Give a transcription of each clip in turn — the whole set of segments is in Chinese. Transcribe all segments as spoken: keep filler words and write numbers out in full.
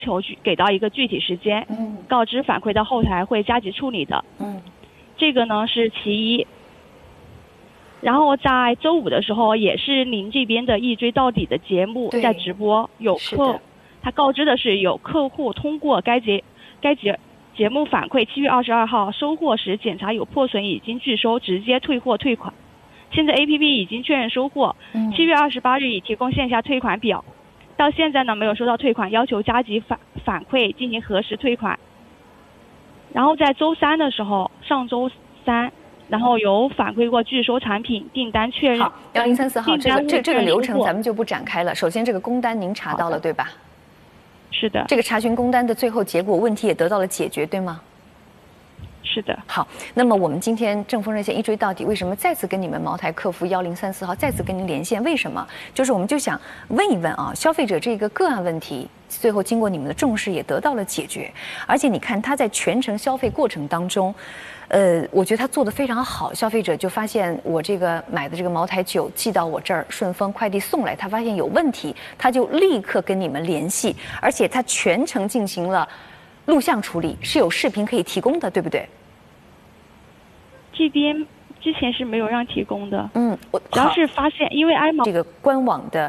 求给到一个具体时间， 嗯， 告知反馈到后台会加急处理的。 嗯， 这个呢是其一。然后在周五的时候，也是您这边的一追到底的节目在直播，有客，他告知的是有客户通过该节该节节目反馈，七月二十二号收货时检查有破损，已经拒收，直接退货退款。现在 A P P 已经确认收货，七月二十八日已提供线下退款表，到现在呢没有收到退款，要求加急反反馈进行核实退款。然后在周三的时候，上周三。然后有反馈过拒收产品订单确认。 好，幺零三四号这个这这个流程咱们就不展开了。首先，这个工单您查到了对吧？ 是的。 这个查询工单的最后结果，问题也得到了解决，对吗？ 是的。 好，那么我们今天正风热线一追到底，为什么再次跟你们茅台客服幺零三四号再次跟您连线？为什么？就是我们就想问一问啊，消费者这个个案问题，最后经过你们的重视也得到了解决，而且你看他在全程消费过程当中。呃，我觉得他做得非常好，消费者就发现我这个买的这个茅台酒寄到我这儿，顺丰快递送来，他发现有问题，他就立刻跟你们联系，而且他全程进行了录像处理，是有视频可以提供的，对不对？ 这边之前是没有让提供的， 嗯，我主要是发现，因为 i 毛这个官网的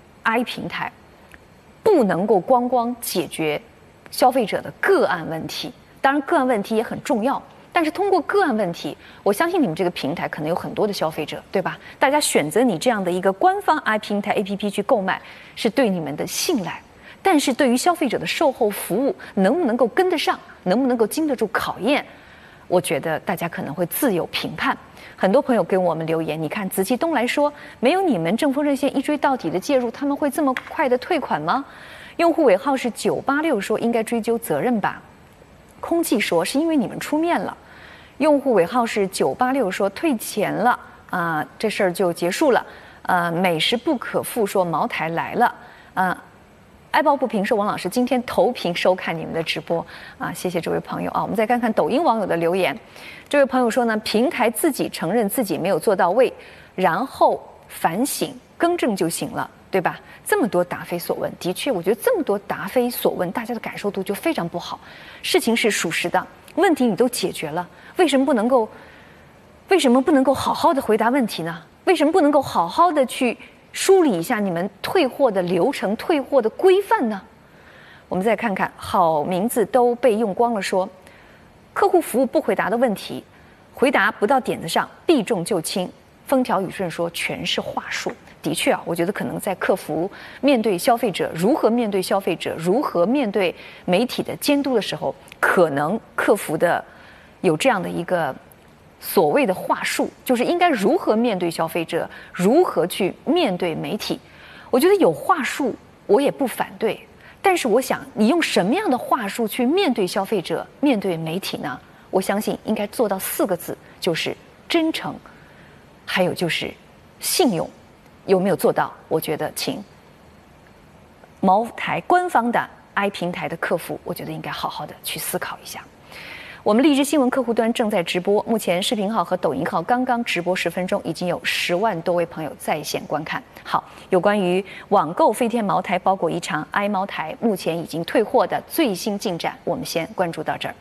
i 平台不能够光光解决消费者的个案问题，当然个案问题也很重要。但是通过个案问题，我相信你们这个平台可能有很多的消费者，对吧？大家选择你这样的一个官方 i 平台 A P P 去购买，是对你们的信赖。但是对于消费者的售后服务，能不能够跟得上，能不能够经得住考验，我觉得大家可能会自有评判。很多朋友给我们留言，你看紫气东来说，没有你们正风热线一追到底的介入，他们会这么快的退款吗？用户尾号是九八六说应该追究责任吧。空气说是因为你们出面了，用户尾号是九八六说退钱了啊、呃，这事儿就结束了。呃，美食不可复说茅台来了啊、呃，爱抱不平说王老师今天投屏收看你们的直播啊，谢谢这位朋友啊。我们再看看抖音网友的留言，这位朋友说呢，平台自己承认自己没有做到位，然后反省更正就行了。对吧？这么多答非所问，的确，我觉得这么多答非所问，大家的感受度就非常不好。事情是属实的，问题你都解决了，为什么不能够？为什么不能够好好的回答问题呢？为什么不能够好好的去梳理一下你们退货的流程、退货的规范呢？我们再看看，好名字都被用光了说，客户服务不回答的问题，回答不到点子上，避重就轻。风调雨顺说全是话术。的确啊，我觉得可能在客服面对消费者，如何面对消费者，如何面对媒体的监督的时候，可能客服的有这样的一个所谓的话术，就是应该如何面对消费者，如何去面对媒体。我觉得有话术我也不反对，但是我想你用什么样的话术去面对消费者，面对媒体呢？我相信应该做到四个字，就是真诚，还有就是信用。有没有做到？我觉得，请茅台官方的 i 平台的客服，我觉得应该好好的去思考一下。我们荔枝新闻客户端正在直播，目前视频号和抖音号刚刚直播十分钟，已经有十万多位朋友在线观看。好，有关于网购飞天茅台包裹一场 i 茅台目前已经退货的最新进展，我们先关注到这儿。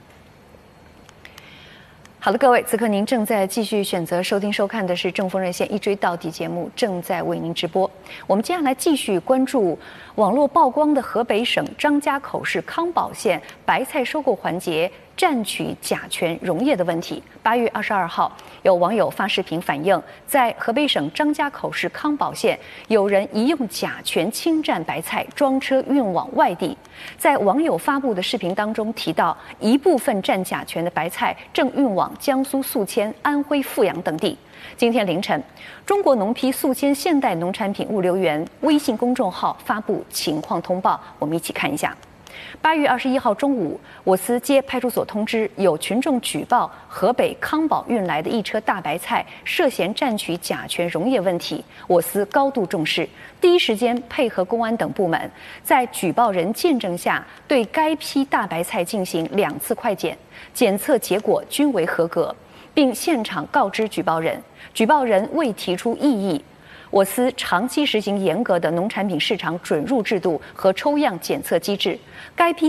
好的，各位，此刻您正在继续选择收听收看的是正风热线一追到底节目，正在为您直播。我们接下来继续关注网络曝光的河北省张家口市康保县白菜收购环节占取甲醛溶液的问题。八月二十二号，有网友发视频反映，在河北省张家口市康保县，有人疑用甲醛侵占白菜装车运往外地。在网友发布的视频当中提到，一部分占甲醛的白菜正运往江苏宿迁、安徽阜阳等地。今天凌晨，中国农批宿迁现代农产品物流园微信公众号发布情况通报，我们一起看一下。八月二十一号中午，我司接派出所通知，有群众举报河北康保运来的一车大白菜涉嫌占取甲醛溶液问题，我司高度重视，第一时间配合公安等部门，在举报人见证下，对该批大白菜进行两次快检，检测结果均为合格，并现场告知举报人，举报人未提出异议。 我司长期实行严格的农产品市场准入制度和抽样检测机制，该批